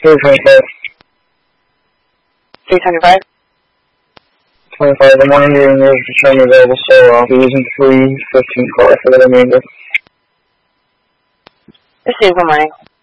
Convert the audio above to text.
325. 325? 25. The morning meeting is returning available, so I'll be using 315 car for the remainder. This is good morning.